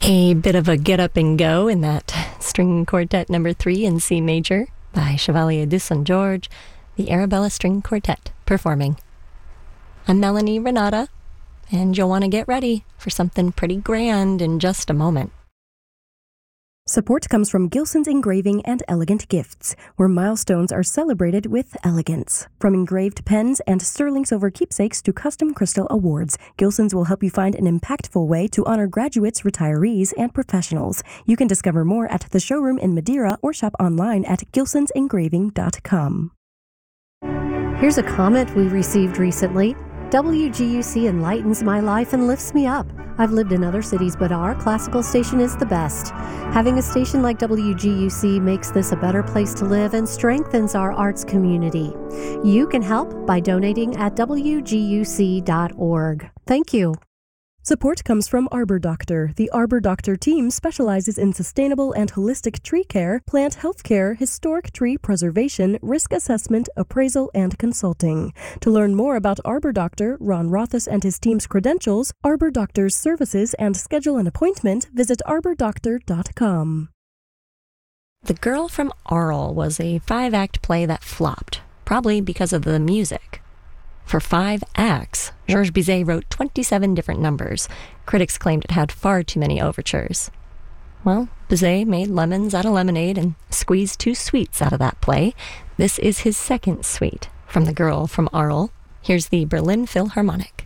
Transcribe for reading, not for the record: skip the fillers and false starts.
A bit of a get up and go in that string quartet number 3 in C major by Chevalier de Saint-Georges, the Arabella String Quartet performing. I'm Melanie Renata, and you'll want to get ready for something pretty grand in just a moment. Support comes from Gilson's Engraving and Elegant Gifts, where milestones are celebrated with elegance. From engraved pens and sterling silver keepsakes to custom crystal awards, Gilson's will help you find an impactful way to honor graduates, retirees, and professionals. You can discover more at the showroom in Madeira or shop online at gilsonsengraving.com. Here's a comment we received recently. WGUC enlightens my life and lifts me up. I've lived in other cities, but our classical station is the best. Having a station like WGUC makes this a better place to live and strengthens our arts community. You can help by donating at WGUC.org. Thank you. Support comes from Arbor Doctor. The Arbor Doctor team specializes in sustainable and holistic tree care, plant health care, historic tree preservation, risk assessment, appraisal, and consulting. To learn more about Arbor Doctor, Ron Rothus and his team's credentials, Arbor Doctor's services, and schedule an appointment, visit arbordoctor.com. The Girl from Arles was a 5-act play that flopped, probably because of the music. For 5 acts, Georges Bizet wrote 27 different numbers. Critics claimed it had far too many overtures. Well, Bizet made lemons out of lemonade and squeezed 2 suites out of that play. This is his second suite from The Girl from Arles. Here's the Berlin Philharmonic.